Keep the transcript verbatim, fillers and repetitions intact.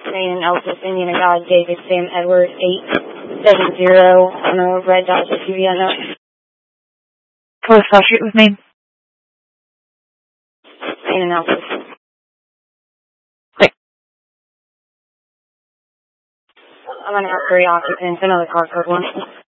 Main and Elvis, Indian God, David, Sam, Edward, eight seven zero on a red dot to Q V N. Code associate with name. Main and Elvis. Great. I'm on outgoing occupants, another car code one.